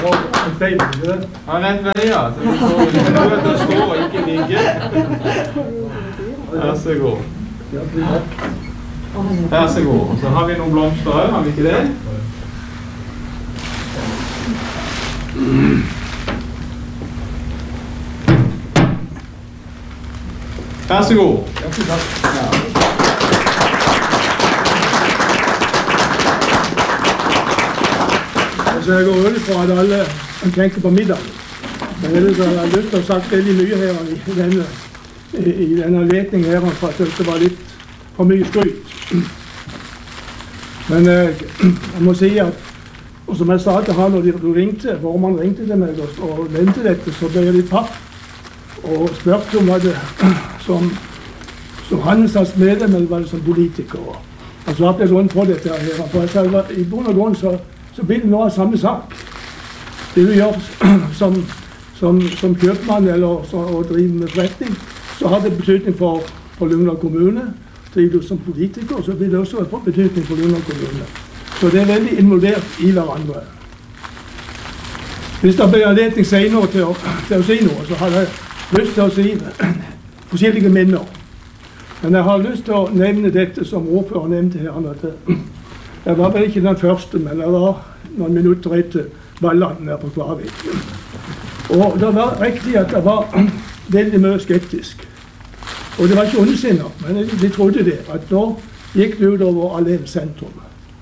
en feil, ikke det? Ja, rett vei, ja. Det står ikke ligge. Vær så god. Vær så god. Og så har vi noen blomster her, har vi ikke det? Vær så god. Så jeg går ut fra at alle tenker på middag. Men ellers har jeg lyst til å sagt veldig mye her i denne letningen her, for at det var litt for mye skryt. Men jeg må si at, og som jeg sa til han når du ringte, formannen ringte til meg og nevnte dette, så ble jeg litt papp og spørte om hva det som Hansens medlem eller var det som politiker. Og så ble jeg rundt på dette her, for jeg sa i bunn og grunn så blir det noe av samme sak. Det du gjør som kjøpmann eller å drive med forretning, så har det betydning for Lyngdal kommune. Driver du som politiker, så blir det også betydning for Lyngdal kommune. Så det er veldig involvert i hverandre. Hvis det blir anledning senere til å si noe, så har jeg lyst til å si forskjellige minner. Men jeg har lyst til å nevne dette som ordfører nevnte her, at jeg var vel ikke den første, men jeg var noen minutter etter Valland her på Kvarvik. Og det var riktig at jeg var veldig mye skeptisk. Og det var ikke ondesinnet, men de trodde det, at nå gikk det utover alene sentrum.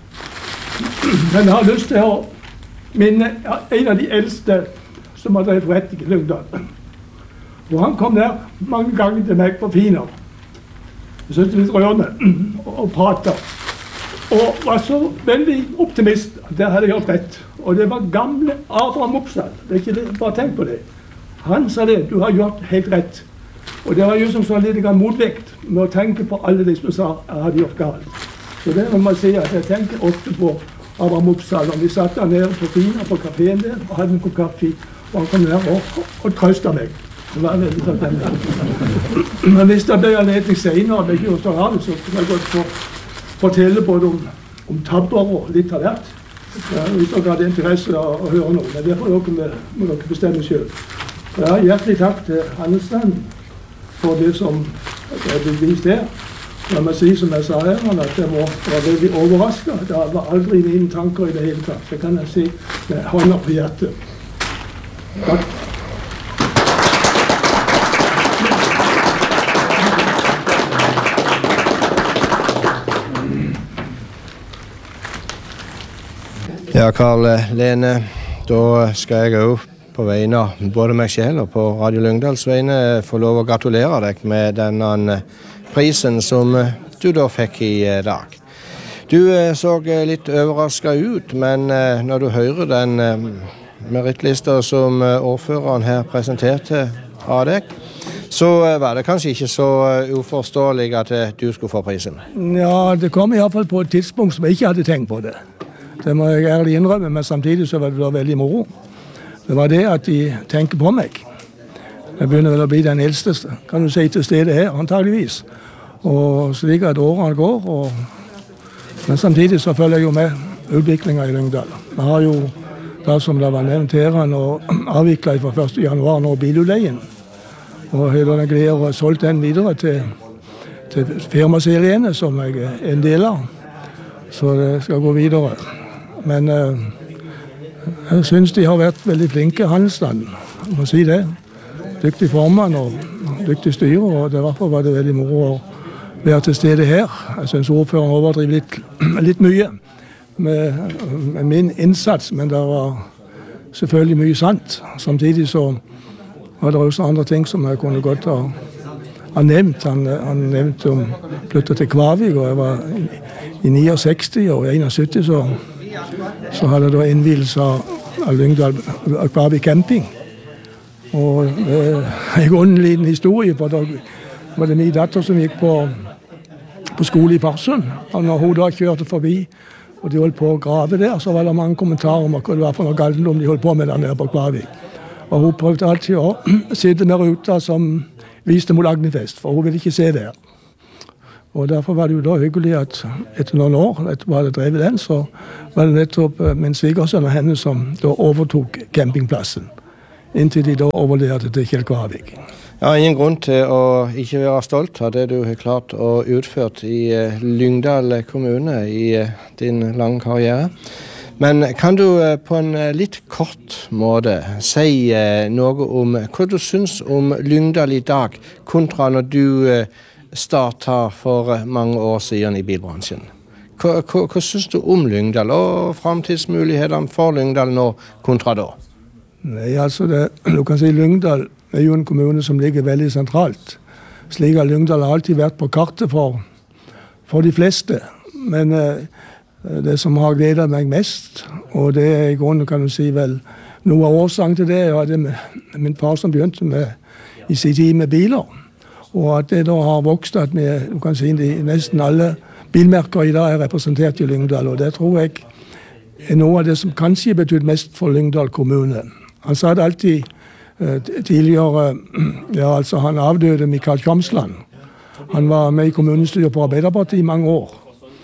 Men jeg har lyst til å minne en av de eldste som har drevet forretning i Lyngdal. Og han kom der mange ganger til meg på Fina. Jeg syntes litt rørende og pratet. Og var så veldig optimist. Der hadde jeg gjort rett. Og det var gamle Abraham Opsahl. Det er ikke det, bare tenk på det. Han sa det, du har gjort helt rett. Og det var jo som sånn litt motvekt med å tenke på alle de som sa jeg hadde gjort galt. Så det må man si at jeg tenker ofte på Abraham Opsahl. Vi satt der nede på Fina, på kaféen der, og hadde en kopp kaffe. Og han kom ned og trøstet meg. Det var veldig takknemlig. Men hvis det ble anledning senere, det ikke å ha det, så kan jeg godt fortelle både om tabber og litt av hvert. Hvis dere hadde interesse av å høre noe, men det må dere bestemme selv. Ja, hjertelig takk til Hansen for det som er bevist her. La meg si som jeg sa her, at jeg var veldig overrasket. Det var aldri mine tanker i det hele tatt. Det kan jeg si med hånda på hjertet. Takk. Ja, Karl Lene, da skal jeg også på vegne av både meg selv og på Radio Lyngdals vegne få lov å gratulere deg med denne prisen som du da fikk i dag. Du så litt overrasket ut, men når du hører den merittlista som ordføreren her presenterte av deg, så var det kanskje ikke så uforståelig at du skulle få prisen. Ja, det kom i hvert fall på et tidspunkt som jeg ikke hadde tenkt på det. Det må jeg ærlig innrømme, men samtidig så var det veldig moro. Det var det at de tenker på meg. Jeg begynner vel å bli den eldste, kan du si, til stedet her, antageligvis. Og slik at årene går, men samtidig så følger jeg jo med utviklingen i Lyngdal. Vi har jo, da som det var nevnt her, nå avviklet fra 1. januar nå bilutleien. Og hele den gleder å ha solgt den videre til firmaseriene som jeg er en del av. Så det skal gå videre. Men jeg synes de har vært veldig flinke handelsstanden, jeg må si det. Dyktig formann og dyktig styre, og derfor var det veldig moro å være til stede her. Jeg synes ordføreren overdriver litt mye med min innsats, men det var selvfølgelig mye sant. Samtidig så var det også andre ting som jeg kunne godt ha nevnt. Han nevnte om flyttet til Kvarvik, og jeg var i 69 og 71 så hadde jeg da innvielse av Lyngdal Kvarvik camping. Og det er en ordentlig liten historie, for da var det min datter som gikk på skole i Farsund. Og når hun da kjørte forbi, og de holdt på å grave der, så var det mange kommentarer om hva det var for noe galt om de holdt på med den der på Kvarvik. Og hun prøvde alltid å sitte med ruta som viste mot Agnefest, for hun ville ikke se det. Og derfor var det jo da hyggelig at etter noen år, etter vi hadde drevet den, så var det nettopp min svigersønn og henne som da overtok campingplassen, inntil de da overleverte til Kjell Kvarvik. Ja, ingen grunn til å ikke være stolt av det du har klart å utført i Lyngdal kommune i din lange karriere. Men kan du på en litt kort måte si noe om hva du synes om Lyngdal i dag, kontra når du startet for mange år siden i bilbransjen? Hva synes du om Lyngdal og fremtidsmulighetene for Lyngdal nå kontra da? Nei, altså du kan si Lyngdal er jo en kommune som ligger veldig sentralt. Slik at Lyngdal har alltid vært på kartet for de fleste. Men det som har gledet meg mest, og det er i grunnen kan du si vel noe av årsaken til det, er det min far som begynte i sin tid med biler. Og at det da har vokst at du kan si nesten alle bilmerker i dag er representert i Lyngdal. Og det tror jeg er noe av det som kanskje betyr mest for Lyngdal kommune. Han sa det alltid tidligere, ja altså han avdøde Mikael Kjamsland. Han var med i kommunestyret for Arbeiderpartiet i mange år.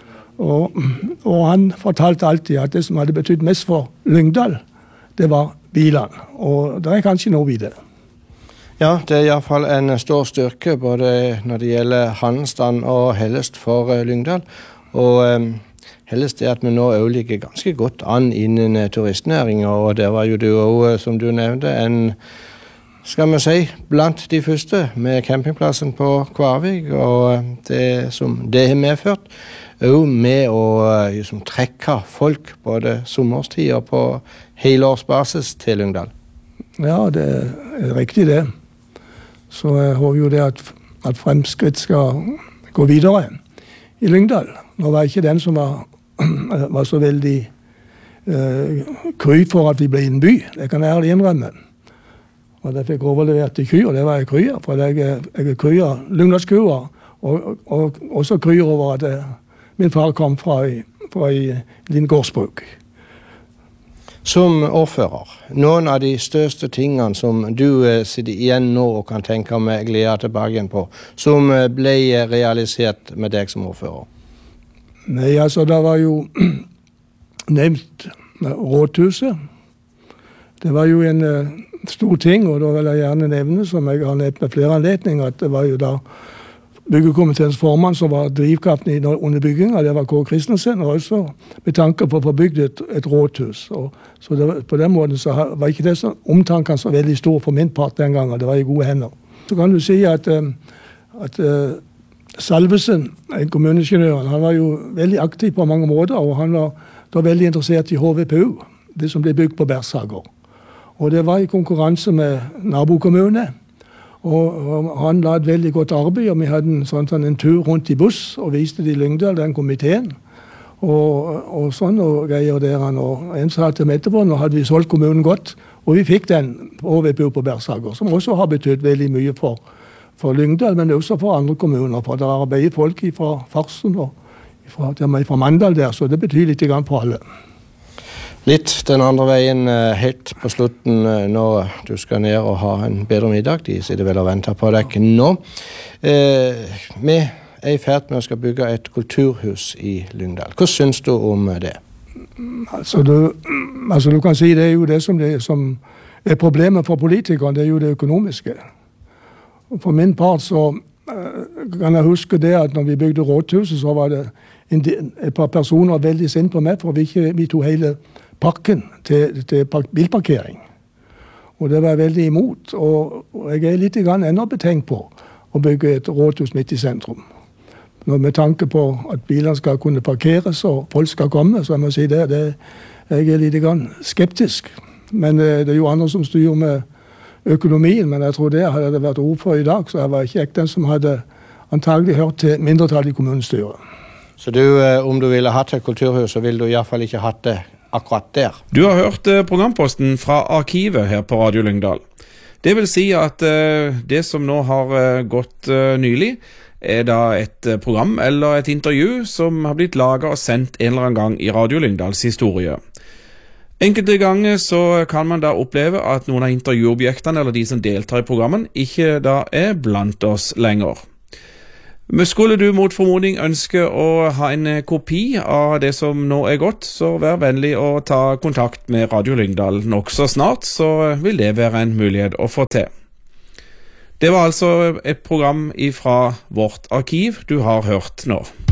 Og han fortalte alltid at det som hadde betydd mest for Lyngdal, det var bilene. Og det er kanskje noe i det. Ja, det er i hvert fall en stor styrke både når det gjelder handelsstand og Hellest for Lyngdal. Og Hellest er at vi nå også ligger ganske godt an innen turistnæringen, og der var jo du også, som du nevnte, skal vi si, blant de første med campingplassen på Kvarvik, og det som det har medført, og med å liksom, trekke folk både sommerstid og på helårsbasis til Lyngdal. Ja, det er riktig det. Så jeg håper jo det at fremskritt skal gå videre i Lyngdal. Nå var ikke den som var så veldig kry for at vi ble en by. Det kan jeg ærlig innrømme. Og det fikk overlevert til kyr, det var jeg kryer. For jeg er kryer, Lyngdalskuer, og også kryer over at min far kom fra en liten gårdsbruk. Som ordfører, noen av de største tingene som du sitter igjen nå og kan tenke med glede tilbake igjen på, som ble realisert med deg som ordfører? Nei, altså det var jo nevnt rådhuset. Det var jo en stor ting, og da vil jeg gjerne nevne, som jeg har nevnt med flere anledninger, at det var jo da byggekomiteens formann som var drivkraften under bygginga, det var Kåre Christensen, og også med tanke på å få bygd et rådhus. Så på den måten så var ikke det omtanken så veldig stor for min part den gangen, det var i gode hender. Så kan du si at Salvesen, kommuneingeniøren, han var jo veldig aktiv på mange måter, og han var da veldig interessert i HVPU, det som ble bygd på Bersager. Og det var i konkurranse med nabokommune. Og han la et veldig godt arbeid, og vi hadde en tur rundt i buss og viste det i Lyngdal, den komiteen. Og sånn og greier der. Og en sa til meg etterpå, nå hadde vi solgt kommunen godt, og vi fikk den HVPU på Bersager, som også har betydd veldig mye for Lyngdal, men også for andre kommuner. For det arbeider folk fra Farsen og fra Mandal der, så det betyr litt grann for alle. Litt den andre veien helt på slutten når du skal ned og ha en bedre middag. De sitter vel og venter på deg nå. Vi er i ferd med å skal bygge et kulturhus i Lyngdal. Hva synes du om det? Altså du kan si det er jo det som er problemet for politikerne, det er jo det økonomiske. For min part så kan jeg huske det at når vi bygde rådhuset, så var det et par personer veldig sint på meg, for vi tog hele parken til bilparkering. Og det var jeg veldig imot, og jeg er litt ennå betenkt på å bygge et rådhus midt i sentrum. Med tanke på at bilene skal kunne parkeres og folk skal komme, så jeg må si det jeg er litt skeptisk. Men det er jo andre som styrer med økonomien, men jeg tror det hadde vært ord for i dag, så jeg var ikke den som hadde antagelig hørt til mindretallet i kommunestyret. Så om du ville hatt et kulturhus, så ville du i hvert fall ikke hatt det akkurat der. Du har hørt programposten fra arkivet her på Radio Lyngdal. Det vil si at det som nå har gått nylig, er da et program eller et intervju som har blitt laget og sendt en eller annen gang i Radio Lyngdals historie. Enkelte ganger så kan man da oppleve at noen av intervjuobjektene eller de som deltar i programmen ikke da er blant oss lenger. Men skulle du mot formodning ønske å ha en kopi av det som nå er gått, så vær vennlig å ta kontakt med Radio Lyngdal nokså snart, så vil det være en mulighet å få til. Det var altså et program fra vårt arkiv du har hørt nå.